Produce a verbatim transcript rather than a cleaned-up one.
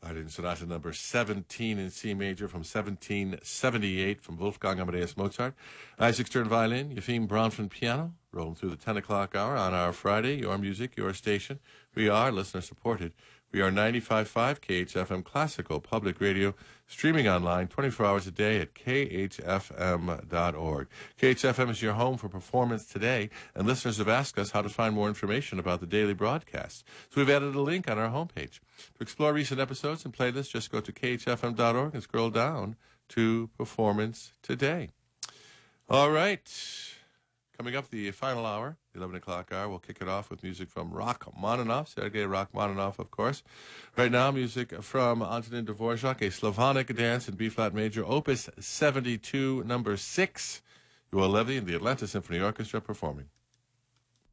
Haydn Sonata number seventeen in C major from seventeen seventy-eight from Wolfgang Amadeus Mozart. Isaac Stern violin, Yefim Bronfman piano. Rolling through the ten o'clock hour on our Friday. Your music, your station. We are listener supported. We are ninety-five point five K H F M Classical Public Radio, streaming online twenty-four hours a day at K H F M dot org. K H F M is your home for Performance Today, and listeners have asked us how to find more information about the daily broadcast. So we've added a link on our homepage. To explore recent episodes and playlists, just go to K H F M dot org and scroll down to Performance Today. All right. Coming up, the final hour, the eleven o'clock hour, we'll kick it off with music from Rachmaninoff, Sergei Rachmaninoff, of course. Right now, music from Antonin Dvorak, a Slavonic dance in B-flat major, Opus seventy-two, number six. Yoel Levy and the Atlanta Symphony Orchestra performing.